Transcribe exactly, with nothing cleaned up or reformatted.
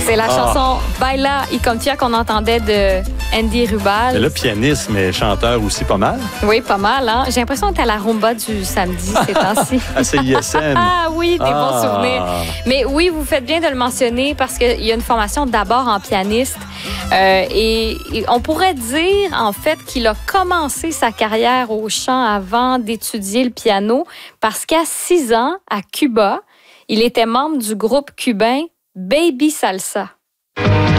C'est la Ah. chanson Baila y Confia qu'on entendait de Andy Rubal. Mais là, pianiste, mais chanteur aussi pas mal. Oui, pas mal. Hein? J'ai l'impression d'être à la rumba du samedi ces temps-ci. À C I S M. Ah oui, des Ah. bons souvenirs. Mais oui, vous faites bien de le mentionner parce qu'il y a une formation d'abord en pianiste. Euh, et, et on pourrait dire, en fait, qu'il a commencé sa carrière au chant avant d'étudier le piano parce qu'à six ans, à Cuba, il était membre du groupe cubain Baby Salsa.